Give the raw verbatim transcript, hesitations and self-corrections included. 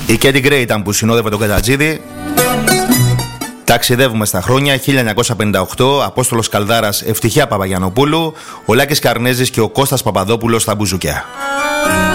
Η Κέντι Γκρέι ήταν που συνόδευε τον Κατατζίδη. Ταξιδεύουμε στα χρόνια χίλια εννιακόσια πενήντα οκτώ, Απόστολος Καλδάρας, Ευτυχία Παπαγιαννοπούλου, ο Λάκης Καρνέζης και ο Κώστας Παπαδόπουλος στα μπουζούκια.